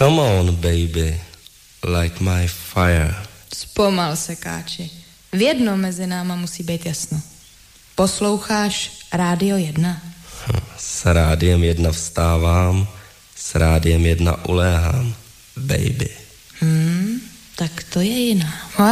Come on, baby, light my fire. Zpomal se, Káči. V jednom mezi náma musí být jasno. Posloucháš Rádio 1? S Rádiem 1 vstávám, s Rádiem 1 uléhám, baby. Tak to je jiná.